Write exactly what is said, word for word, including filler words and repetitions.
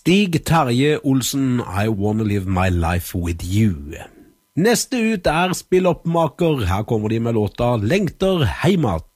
Stig Terje Olsen, I Wanna Live My Life With You. Neste ut er spilloppmaker. Her kommer de med låta Lengter heimat.